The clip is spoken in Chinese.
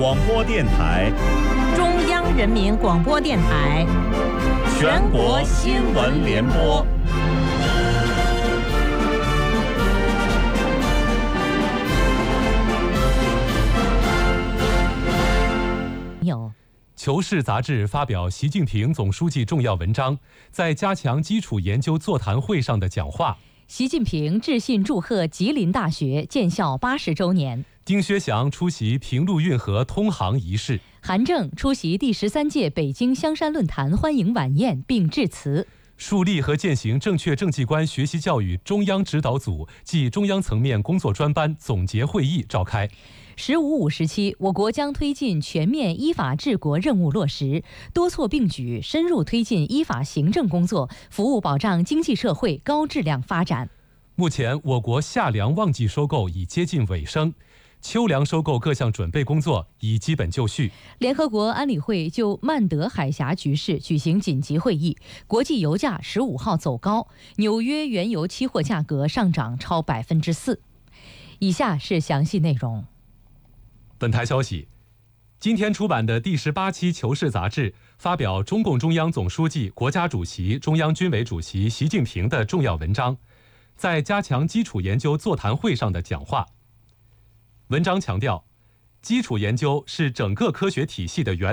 广播电台、 中央人民广播电台、 全国新闻联播。 求是杂志发表习近平总书记重要文章在加强基础研究座谈会上的讲话。 习近平致信祝贺吉林大学建校80周年。 丁薛祥出席平陆运河通航仪式。 韩正出席第13届北京香山论坛欢迎晚宴并致辞。 树立和践行正确政绩观学习教育中央指导组暨中央层面工作专班总结会议召开。 15.5时期，我国将推进全面依法治国任务落实，多措并举，深入推进依法行政工作，服务保障经济社会高质量发展。 目前，我国夏粮旺季收购已接近尾声，秋粮收购各项准备工作已基本就绪。 联合国安理会就曼德海峡局势举行紧急会议，国际油价15号走高，纽约原油期货价格上涨超4%。以下是详细内容。 本台消息，今天出版的第18期《求是》杂志发表中共中央总书记、国家主席、中央军委主席习近平的重要文章，在加强基础研究座谈会上的讲话。文章强调，基础研究是整个科学体系的原